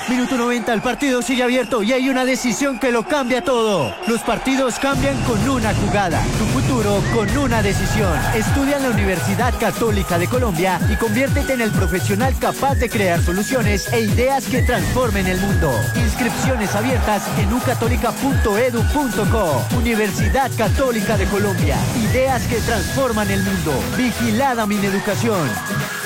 Minuto 90, el partido sigue abierto y hay una decisión que lo cambia todo. Los partidos cambian con una jugada, tu futuro con una decisión. Estudia en la Universidad Católica de Colombia y conviértete en el profesional capaz de crear soluciones e ideas que transformen el mundo. Inscripciones abiertas en ucatólica.edu.co. Universidad Católica de Colombia. Ideas que transforman el mundo. Vigilada Mineducación.